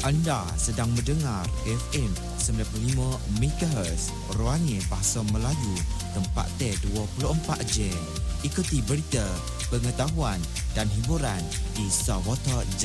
Anda sedang mendengar FM 95 MHz Ruangnya Bahasa Melayu, tempat T24 Jam. Ikuti berita, pengetahuan dan hiburan di Sarawak